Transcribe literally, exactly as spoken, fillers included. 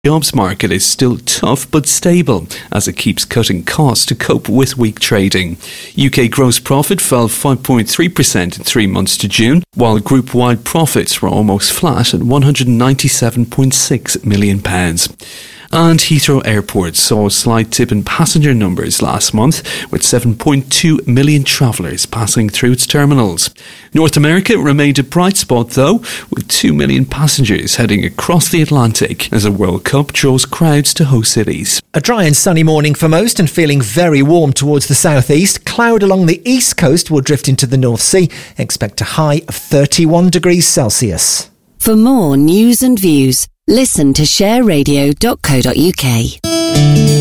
jobs market is still tough but stable as it keeps cutting costs to cope with weak trading. U K gross profit fell five point three percent in three months to June, while group-wide profits were almost flat at one hundred ninety-seven point six million pounds. And Heathrow Airport saw a slight dip in passenger numbers last month, with seven point two million travellers passing through its terminals. North America remained a bright spot though, with two million passengers heading across the Atlantic as the World Cup draws crowds to host cities. A dry and sunny morning for most and feeling very warm towards the southeast. Cloud along the east coast will drift into the North Sea. Expect a high of thirty-one degrees Celsius. For more news and views, listen to share radio dot co dot uk.